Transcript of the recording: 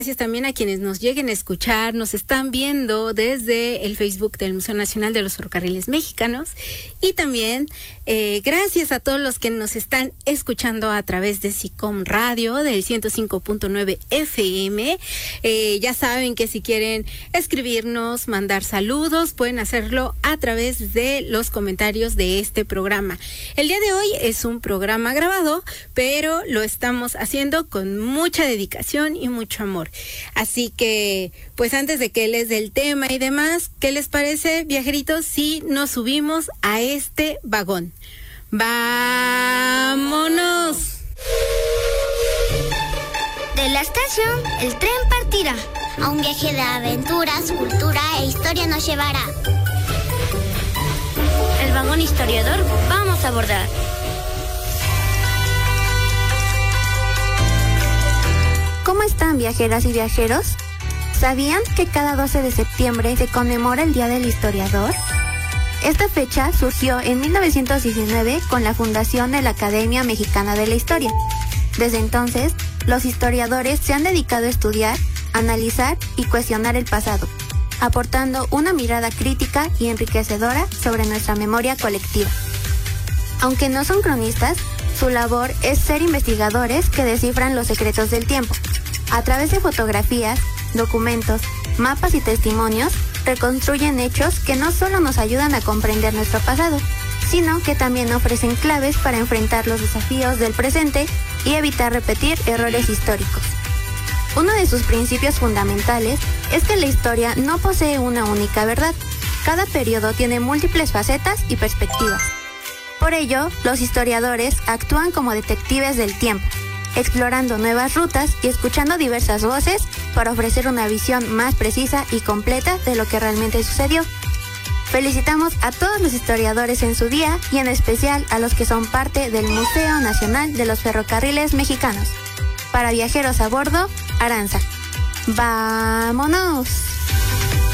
Gracias también a quienes nos lleguen a escuchar, nos están viendo desde el Facebook del Museo Nacional de los Ferrocarriles Mexicanos y también gracias a todos los que nos están escuchando a través de SICOM Radio del 105.9 FM. Ya saben que si quieren escribirnos, mandar saludos, pueden hacerlo a través de los comentarios de este programa. El día de hoy es un programa grabado, pero lo estamos haciendo con mucha dedicación y mucho amor. Así que, pues antes de que les dé el tema y demás, ¿qué les parece, viajeritos, si nos subimos a este vagón? ¡Vámonos! De la estación, el tren partirá. A un viaje de aventuras, cultura e historia nos llevará. El vagón historiador vamos a abordar. ¿Cómo están, viajeras y viajeros? ¿Sabían que cada 12 de septiembre se conmemora el Día del Historiador? Esta fecha surgió en 1919 con la fundación de la Academia Mexicana de la Historia. Desde entonces, los historiadores se han dedicado a estudiar, analizar y cuestionar el pasado, aportando una mirada crítica y enriquecedora sobre nuestra memoria colectiva. Aunque no son cronistas, su labor es ser investigadores que descifran los secretos del tiempo. A través de fotografías, documentos, mapas y testimonios, reconstruyen hechos que no solo nos ayudan a comprender nuestro pasado, sino que también ofrecen claves para enfrentar los desafíos del presente y evitar repetir errores históricos. Uno de sus principios fundamentales es que la historia no posee una única verdad. Cada periodo tiene múltiples facetas y perspectivas. Por ello, los historiadores actúan como detectives del tiempo, explorando nuevas rutas y escuchando diversas voces para ofrecer una visión más precisa y completa de lo que realmente sucedió. Felicitamos a todos los historiadores en su día y en especial a los que son parte del Museo Nacional de los Ferrocarriles Mexicanos. Para viajeros a bordo, Aranza. ¡Vámonos!